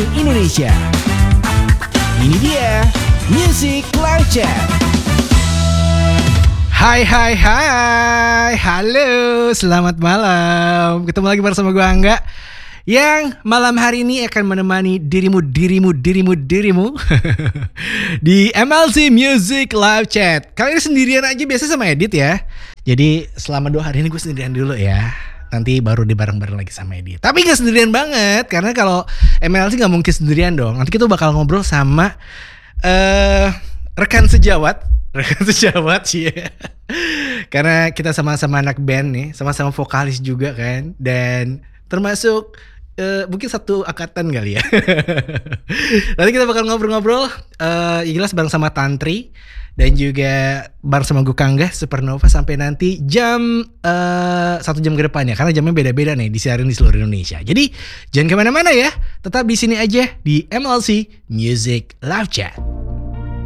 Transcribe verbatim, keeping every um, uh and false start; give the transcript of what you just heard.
Indonesia. Ini dia Music Live Chat. Hai hai hai, halo, selamat malam. Ketemu lagi bersama gue Angga, yang malam hari ini akan menemani dirimu, dirimu, dirimu, dirimu di M L C Music Live Chat. Kali ini sendirian aja, biasa sama Edit ya. Jadi selama dua hari ini gue sendirian dulu ya. Nanti baru di bareng-bareng lagi sama Edit. Tapi gak sendirian banget, karena kalau M L C gak mungkin sendirian dong. Nanti kita bakal ngobrol sama uh, rekan sejawat. Rekan sejawat sih ya. Karena kita sama-sama anak band nih, sama-sama vokalis juga kan. Dan termasuk uh, mungkin satu angkatan kali ya. Nanti kita bakal ngobrol-ngobrol uh, ya jelas bareng sama Tantri. Dan juga bareng sama gue Kangga Supernova sampai nanti jam uh, satu jam ke depannya. Karena jamnya beda-beda nih, disiarin di seluruh Indonesia. Jadi jangan kemana-mana ya, tetap di sini aja di M L C Music Live Chat.